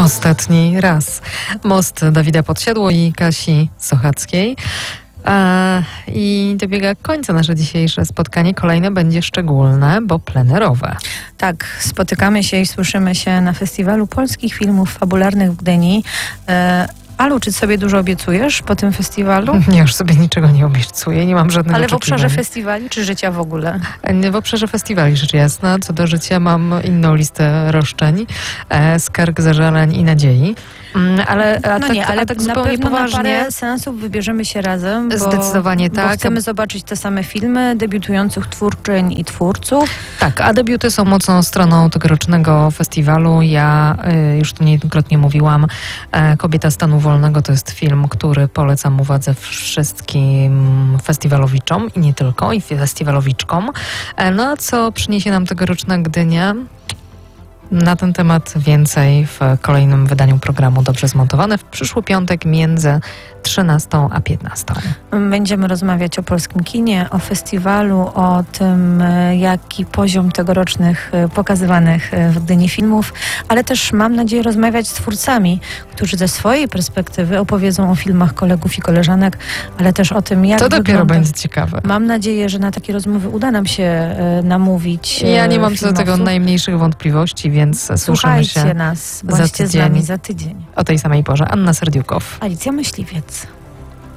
Ostatni raz. Most Dawida Podsiadło i Kasi Sochackiej. I dobiega końca nasze dzisiejsze spotkanie. Kolejne będzie szczególne, bo plenerowe. Tak, spotykamy się i słyszymy się na Festiwalu Polskich Filmów Fabularnych w Gdyni. Alu, czy sobie dużo obiecujesz po tym festiwalu? Ja już sobie niczego nie obiecuję, nie mam żadnego Ale w oczekiwań. obszarze festiwali czy życia w ogóle? W obszarze festiwali, rzecz jasna. Co do życia mam inną listę roszczeń, skarg, zażaleń i nadziei. Ale tak na zupełnie pewno poważnie. na parę seansów wybierzemy się razem, bo, Zdecydowanie bo tak. chcemy zobaczyć te same filmy debiutujących twórczyń i twórców. Tak, a debiuty są mocną stroną tegorocznego festiwalu. Ja już tu niejednokrotnie mówiłam, Kobieta stanu wolnego to jest film, który polecam uwadze wszystkim festiwalowiczom i nie tylko, i festiwalowiczkom. No a co przyniesie nam tegoroczna Gdynia? Na ten temat więcej w kolejnym wydaniu programu Dobrze Zmontowane w przyszły piątek między 13 a 15. Będziemy rozmawiać o polskim kinie, o festiwalu, o tym, jaki poziom tegorocznych pokazywanych w Gdyni filmów, ale też mam nadzieję rozmawiać z twórcami, którzy ze swojej perspektywy opowiedzą o filmach kolegów i koleżanek, ale też o tym, jak To dopiero wygląda. będzie ciekawe. Mam nadzieję, że na takie rozmowy uda nam się namówić. Ja nie mam co do tego filmowców. najmniejszych wątpliwości, więc słyszymy Słuchajcie się nas, za bądźcie z tydzień. nami za tydzień. o tej samej porze. Anna Serdiukow. Alicja Myśliwiec.